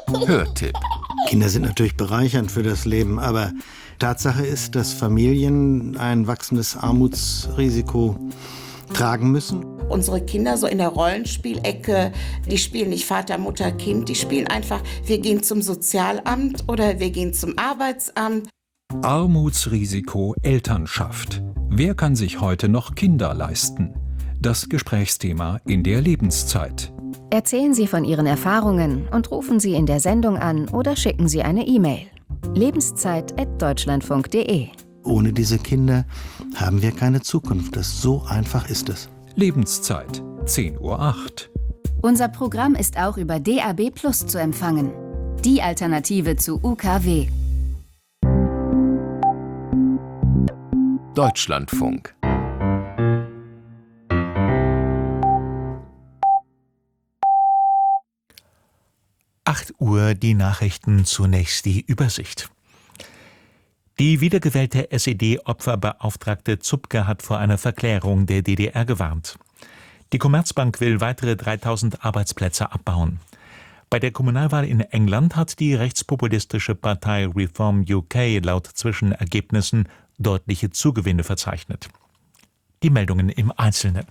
Hörtipp. Kinder sind natürlich bereichernd für das Leben, aber Tatsache ist, dass Familien ein wachsendes Armutsrisiko tragen müssen. Unsere Kinder so in der Rollenspielecke, die spielen nicht Vater, Mutter, Kind, die spielen einfach, wir gehen zum Sozialamt oder wir gehen zum Arbeitsamt. Armutsrisiko Elternschaft. Wer kann sich heute noch Kinder leisten? Das Gesprächsthema in der Lebenszeit. Erzählen Sie von Ihren Erfahrungen und rufen Sie in der Sendung an oder schicken Sie eine E-Mail. lebenszeit@deutschlandfunk.de. Ohne diese Kinder haben wir keine Zukunft. So einfach ist es. Lebenszeit, 10:08 Uhr. Unser Programm ist auch über DAB+ zu empfangen. Die Alternative zu UKW. Deutschlandfunk. Uhr die Nachrichten, zunächst die Übersicht. Die wiedergewählte SED-Opferbeauftragte Zupke hat vor einer Verklärung der DDR gewarnt. Die Commerzbank will weitere 3000 Arbeitsplätze abbauen. Bei der Kommunalwahl in England hat die rechtspopulistische Partei Reform UK laut Zwischenergebnissen deutliche Zugewinne verzeichnet. Die Meldungen im Einzelnen.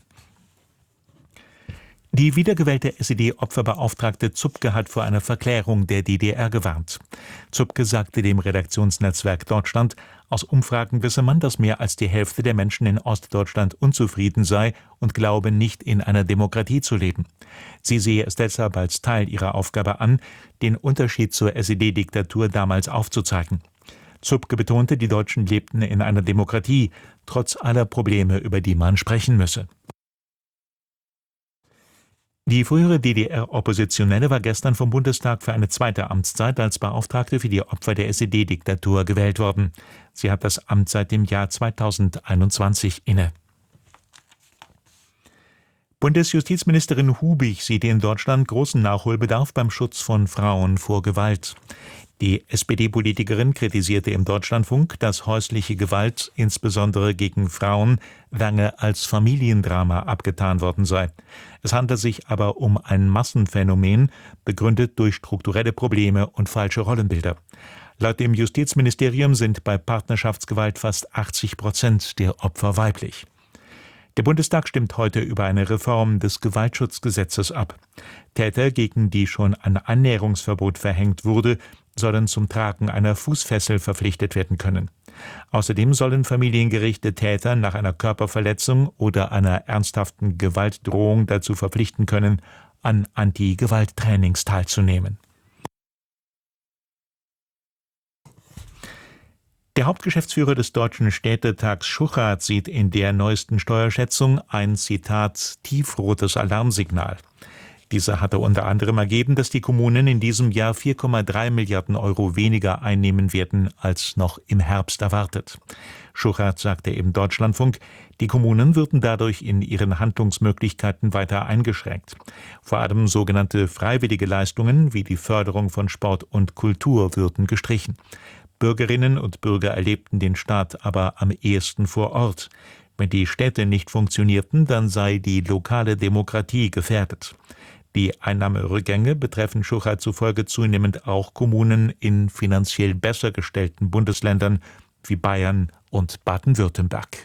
Die wiedergewählte SED-Opferbeauftragte Zupke hat vor einer Verklärung der DDR gewarnt. Zupke sagte dem Redaktionsnetzwerk Deutschland, aus Umfragen wisse man, dass mehr als die Hälfte der Menschen in Ostdeutschland unzufrieden sei und glaube, nicht in einer Demokratie zu leben. Sie sehe es deshalb als Teil ihrer Aufgabe an, den Unterschied zur SED-Diktatur damals aufzuzeigen. Zupke betonte, die Deutschen lebten in einer Demokratie, trotz aller Probleme, über die man sprechen müsse. Die frühere DDR-Oppositionelle war gestern vom Bundestag für eine zweite Amtszeit als Beauftragte für die Opfer der SED-Diktatur gewählt worden. Sie hat das Amt seit dem Jahr 2021 inne. Bundesjustizministerin Hubig sieht in Deutschland großen Nachholbedarf beim Schutz von Frauen vor Gewalt. Die SPD-Politikerin kritisierte im Deutschlandfunk, dass häusliche Gewalt, insbesondere gegen Frauen, lange als Familiendrama abgetan worden sei. Es handle sich aber um ein Massenphänomen, begründet durch strukturelle Probleme und falsche Rollenbilder. Laut dem Justizministerium sind bei Partnerschaftsgewalt fast 80% der Opfer weiblich. Der Bundestag stimmt heute über eine Reform des Gewaltschutzgesetzes ab. Täter, gegen die schon ein Annäherungsverbot verhängt wurde, sollen zum Tragen einer Fußfessel verpflichtet werden können. Außerdem sollen Familiengerichte Täter nach einer Körperverletzung oder einer ernsthaften Gewaltdrohung dazu verpflichten können, an Anti-Gewalt-Trainings teilzunehmen. Der Hauptgeschäftsführer des Deutschen Städtetags Schuchart sieht in der neuesten Steuerschätzung ein, Zitat, tiefrotes Alarmsignal. Dieser hatte unter anderem ergeben, dass die Kommunen in diesem Jahr 4,3 Milliarden Euro weniger einnehmen werden als noch im Herbst erwartet. Schuchart sagte im Deutschlandfunk, die Kommunen würden dadurch in ihren Handlungsmöglichkeiten weiter eingeschränkt. Vor allem sogenannte freiwillige Leistungen wie die Förderung von Sport und Kultur würden gestrichen. Bürgerinnen und Bürger erlebten den Staat aber am ehesten vor Ort. Wenn die Städte nicht funktionierten, dann sei die lokale Demokratie gefährdet. Die Einnahmerückgänge betreffen Schuchart zufolge zunehmend auch Kommunen in finanziell besser gestellten Bundesländern wie Bayern und Baden-Württemberg.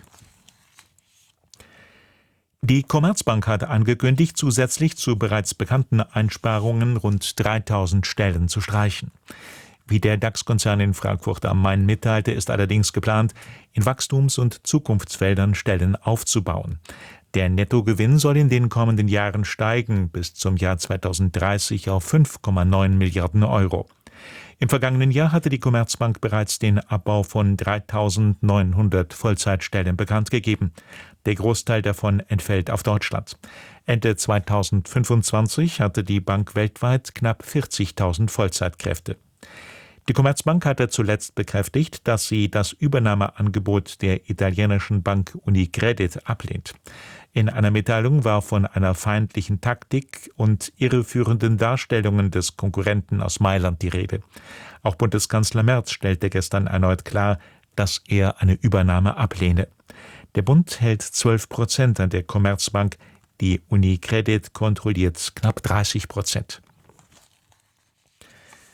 Die Commerzbank hat angekündigt, zusätzlich zu bereits bekannten Einsparungen rund 3000 Stellen zu streichen. Wie der DAX-Konzern in Frankfurt am Main mitteilte, ist allerdings geplant, in Wachstums- und Zukunftsfeldern Stellen aufzubauen. Der Nettogewinn soll in den kommenden Jahren steigen, bis zum Jahr 2030 auf 5,9 Milliarden Euro. Im vergangenen Jahr hatte die Commerzbank bereits den Abbau von 3.900 Vollzeitstellen bekannt gegeben. Der Großteil davon entfällt auf Deutschland. Ende 2025 hatte die Bank weltweit knapp 40.000 Vollzeitkräfte. Die Commerzbank hatte zuletzt bekräftigt, dass sie das Übernahmeangebot der italienischen Bank Unicredit ablehnt. In einer Mitteilung war von einer feindlichen Taktik und irreführenden Darstellungen des Konkurrenten aus Mailand die Rede. Auch Bundeskanzler Merz stellte gestern erneut klar, dass er eine Übernahme ablehne. Der Bund hält 12% an der Commerzbank, die Unicredit kontrolliert knapp 30%.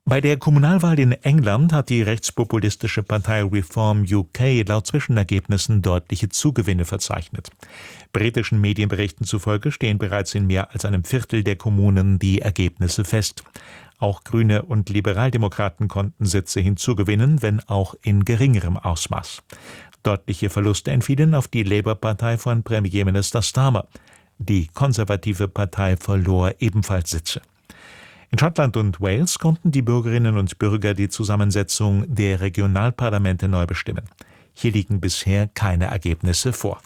Bei der Kommunalwahl in England hat die rechtspopulistische Partei Reform UK laut Zwischenergebnissen deutliche Zugewinne verzeichnet. Britischen Medienberichten zufolge stehen bereits in mehr als einem Viertel der Kommunen die Ergebnisse fest. Auch Grüne und Liberaldemokraten konnten Sitze hinzugewinnen, wenn auch in geringerem Ausmaß. Deutliche Verluste entfielen auf die Labour-Partei von Premierminister Starmer. Die konservative Partei verlor ebenfalls Sitze. In Schottland und Wales konnten die Bürgerinnen und Bürger die Zusammensetzung der Regionalparlamente neu bestimmen. Hier liegen bisher keine Ergebnisse vor.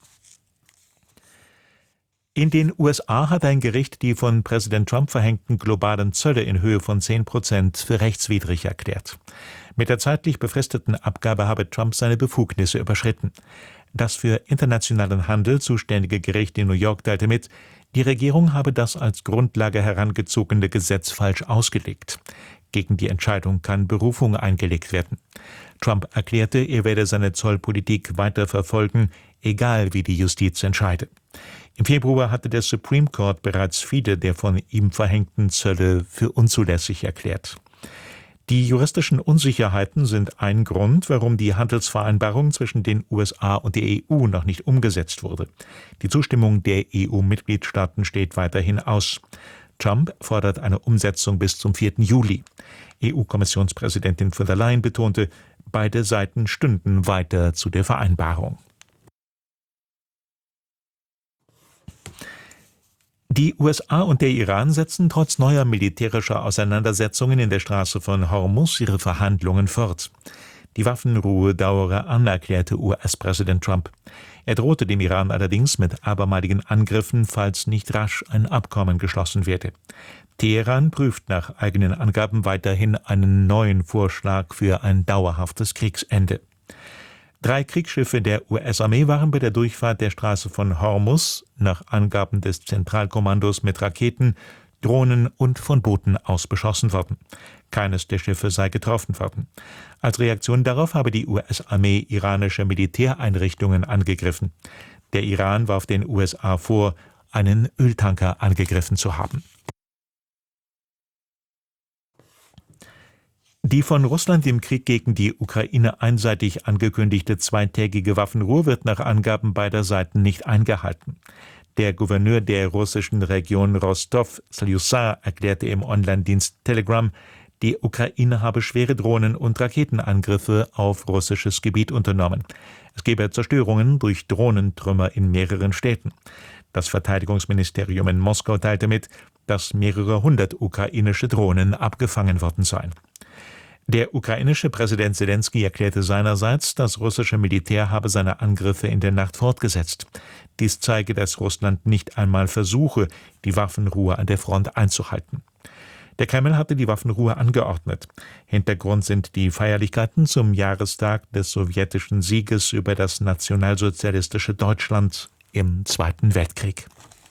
In den USA hat ein Gericht die von Präsident Trump verhängten globalen Zölle in Höhe von 10% für rechtswidrig erklärt. Mit der zeitlich befristeten Abgabe habe Trump seine Befugnisse überschritten. Das für internationalen Handel zuständige Gericht in New York teilte mit, die Regierung habe das als Grundlage herangezogene Gesetz falsch ausgelegt. Gegen die Entscheidung kann Berufung eingelegt werden. Trump erklärte, er werde seine Zollpolitik weiter verfolgen, egal wie die Justiz entscheide. Im Februar hatte der Supreme Court bereits viele der von ihm verhängten Zölle für unzulässig erklärt. Die juristischen Unsicherheiten sind ein Grund, warum die Handelsvereinbarung zwischen den USA und der EU noch nicht umgesetzt wurde. Die Zustimmung der EU-Mitgliedstaaten steht weiterhin aus. Trump fordert eine Umsetzung bis zum 4. Juli. EU-Kommissionspräsidentin von der Leyen betonte, beide Seiten stünden weiter zu der Vereinbarung. Die USA und der Iran setzen trotz neuer militärischer Auseinandersetzungen in der Straße von Hormuz ihre Verhandlungen fort. Die Waffenruhe dauere an, erklärte US-Präsident Trump. Er drohte dem Iran allerdings mit abermaligen Angriffen, falls nicht rasch ein Abkommen geschlossen werde. Teheran prüft nach eigenen Angaben weiterhin einen neuen Vorschlag für ein dauerhaftes Kriegsende. 3 Kriegsschiffe der US-Armee waren bei der Durchfahrt der Straße von Hormuz nach Angaben des Zentralkommandos mit Raketen, Drohnen und von Booten aus beschossen worden. Keines der Schiffe sei getroffen worden. Als Reaktion darauf habe die US-Armee iranische Militäreinrichtungen angegriffen. Der Iran warf den USA vor, einen Öltanker angegriffen zu haben. Die von Russland im Krieg gegen die Ukraine einseitig angekündigte 2-tägige Waffenruhe wird nach Angaben beider Seiten nicht eingehalten. Der Gouverneur der russischen Region Rostov, Slyusa, erklärte im Online-Dienst Telegram, die Ukraine habe schwere Drohnen- und Raketenangriffe auf russisches Gebiet unternommen. Es gebe Zerstörungen durch Drohnentrümmer in mehreren Städten. Das Verteidigungsministerium in Moskau teilte mit, dass mehrere 100 ukrainische Drohnen abgefangen worden seien. Der ukrainische Präsident Selenskyj erklärte seinerseits, das russische Militär habe seine Angriffe in der Nacht fortgesetzt. Dies zeige, dass Russland nicht einmal versuche, die Waffenruhe an der Front einzuhalten. Der Kreml hatte die Waffenruhe angeordnet. Hintergrund sind die Feierlichkeiten zum Jahrestag des sowjetischen Sieges über das nationalsozialistische Deutschland im Zweiten Weltkrieg.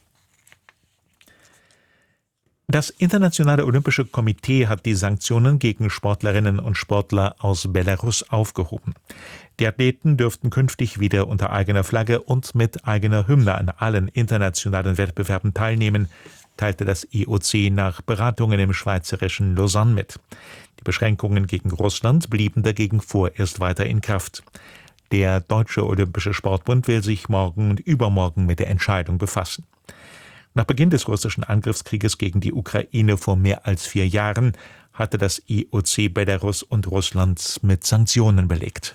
Das Internationale Olympische Komitee hat die Sanktionen gegen Sportlerinnen und Sportler aus Belarus aufgehoben. Die Athleten dürften künftig wieder unter eigener Flagge und mit eigener Hymne an allen internationalen Wettbewerben teilnehmen, teilte das IOC nach Beratungen im schweizerischen Lausanne mit. Die Beschränkungen gegen Russland blieben dagegen vorerst weiter in Kraft. Der Deutsche Olympische Sportbund will sich morgen und übermorgen mit der Entscheidung befassen. Nach Beginn des russischen Angriffskrieges gegen die Ukraine vor mehr als 4 Jahren hatte das IOC Belarus und Russland mit Sanktionen belegt.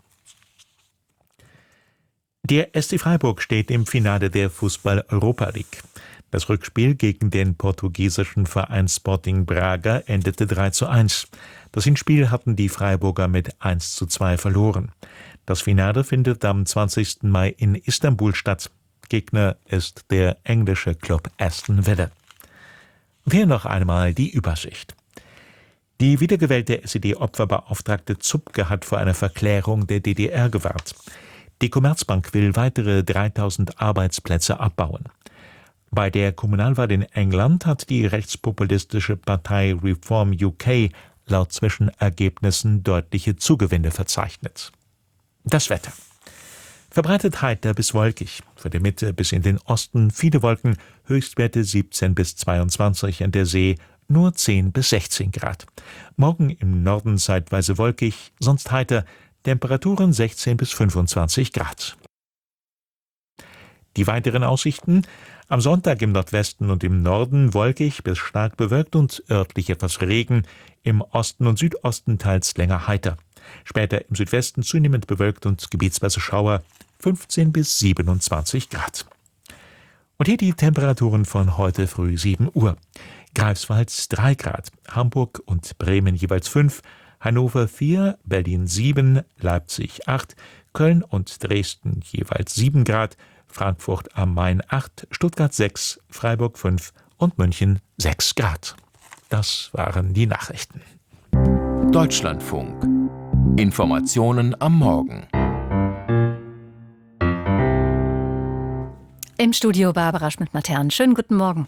Der SC Freiburg steht im Finale der Fußball-Europa League. Das Rückspiel gegen den portugiesischen Verein Sporting Braga endete 3:1. Das Hinspiel hatten die Freiburger mit 1:2 verloren. Das Finale findet am 20. Mai in Istanbul statt. Gegner ist der englische Club Aston Villa. Und hier noch einmal die Übersicht. Die wiedergewählte SED-Opferbeauftragte Zupke hat vor einer Verklärung der DDR gewarnt. Die Commerzbank will weitere 3000 Arbeitsplätze abbauen. Bei der Kommunalwahl in England hat die rechtspopulistische Partei Reform UK laut Zwischenergebnissen deutliche Zugewinne verzeichnet. Das Wetter. Verbreitet heiter bis wolkig, von der Mitte bis in den Osten viele Wolken, Höchstwerte 17 bis 22 an der See, nur 10 bis 16 Grad. Morgen im Norden zeitweise wolkig, sonst heiter, Temperaturen 16 bis 25 Grad. Die weiteren Aussichten: am Sonntag im Nordwesten und im Norden wolkig bis stark bewölkt und örtlich etwas Regen, im Osten und Südosten teils länger heiter. Später im Südwesten zunehmend bewölkt und gebietsweise Schauer, 15 bis 27 Grad. Und hier die Temperaturen von heute früh 7 Uhr. Greifswald 3 Grad, Hamburg und Bremen jeweils 5, Hannover 4, Berlin 7, Leipzig 8, Köln und Dresden jeweils 7 Grad, Frankfurt am Main 8, Stuttgart 6, Freiburg 5 und München 6 Grad. Das waren die Nachrichten. Deutschlandfunk. Informationen am Morgen. Im Studio Barbara Schmidt-Matern. Schönen guten Morgen.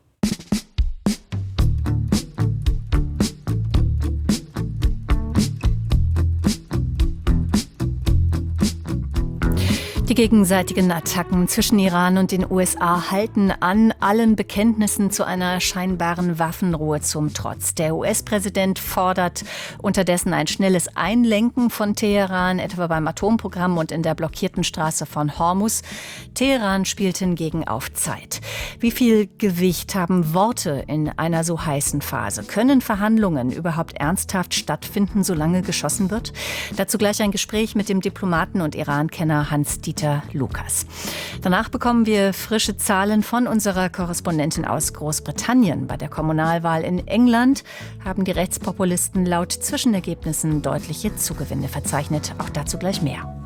Die gegenseitigen Attacken zwischen Iran und den USA halten an, allen Bekenntnissen zu einer scheinbaren Waffenruhe zum Trotz. Der US-Präsident fordert unterdessen ein schnelles Einlenken von Teheran, etwa beim Atomprogramm und in der blockierten Straße von Hormuz. Teheran spielt hingegen auf Zeit. Wie viel Gewicht haben Worte in einer so heißen Phase? Können Verhandlungen überhaupt ernsthaft stattfinden, solange geschossen wird? Dazu gleich ein Gespräch mit dem Diplomaten und Iran-Kenner Hans-Dieter Lucas. Danach bekommen wir frische Zahlen von unserer Korrespondentin aus Großbritannien. Bei der Kommunalwahl in England haben die Rechtspopulisten laut Zwischenergebnissen deutliche Zugewinne verzeichnet. Auch dazu gleich mehr.